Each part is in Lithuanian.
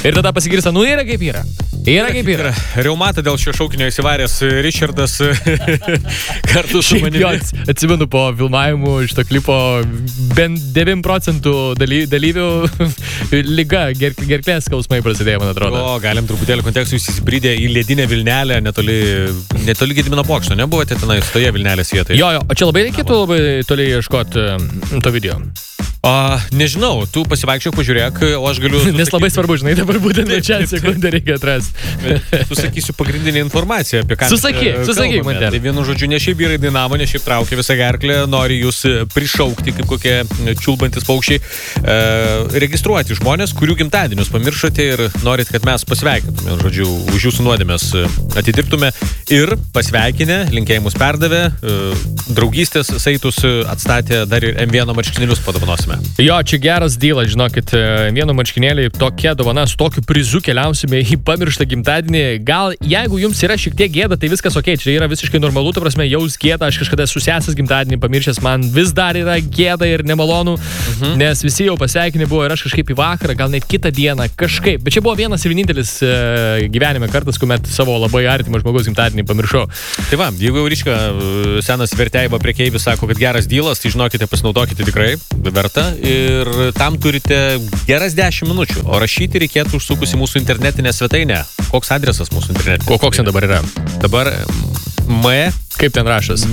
Ir tada pasigirsta, yra kaip yra. Yra kaip yra. Reumatą dėl šio šaukinio įsivaręs Richardas kartu su manimi. Atsimenu po filmavimų šito klipo bent 9% dalyvių liga, gerklės skausmai prasidėjo, man atrodo. Galim truputėlį kontekstų įsibridė į ledinę Vilnelę, netoli Gedimino bokšto, nebuvote tenai toje Vilnelės vietoje? Jo, o čia labai reikėtų labai toli ieškoti to video. Nežinau, tu pasivaikščiok, pažiūrėk, o aš galiu... Nes labai svarbu, žinai, dabar būtent čia sekundę reikia atrasti. Susakysiu pagrindinę informaciją, apie ką... Susakyk, man ten. Tai vienu žodžiu, ne šiaip vyrai dainavo, ne šiaip traukė visą gerklę, nori jūs prišaukti kaip kokie čiulbantis paukščiai, registruoti žmonės, kurių gimtadienius pamiršote ir norit, kad mes pasveikintume, žodžiu, už jūsų nuodėmės atidirbtume ir pasveikinę, linkėjimus perdavę, draugystės saitus atstatė dar ir M1 marškinėlius padovanosime. Jo, čia geras dylas, žinokit, vieno marškinėlį tokia dovana, su tokiu prizu keliausime į pamirštą gimtadienį. Gal jeigu jums yra šiek tiek gėda, tai viskas ok, čia yra visiškai normalu, ta prasme, jaus gėda, aš kažkada susėsęs gimtadienį pamiršęs, man vis dar yra gėda ir nemalonu, nes visi jau pasveikinę buvo ir aš kažkaip į vakarą, gal net kitą dieną, kažkaip. Bet čia buvo vienas ir vienintelis gyvenime kartas, kuomet savo labai artimą žmogaus gimtadienį pamiršau. Tai va, jeigu jau ryška senas verteivo prekeivis sako, kad geras dylas, tai žinokite, pasinaudokite tikrai, verta. Ir tam turite geras 10 minučių, o rašyti reikėtų užsukus į mūsų internetinę svetainę. Koks adresas mūsų internetinė? Koks ten dabar yra? Dabar Kaip ten rašas?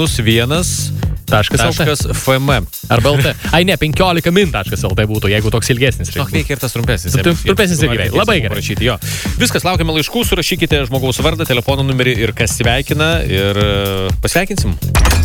-1.fm. Arba LT. Ai ne, 15min.lt būtų, jeigu toks ilgesnis. Veikia ir tas trumpesnis. Trumpesnis irgi. Labai gerai. Parašyti, jo. Viskas, laukiame laiškų, surašykite žmogaus vardą, telefono numerį ir kas sveikina ir pasveikinsim.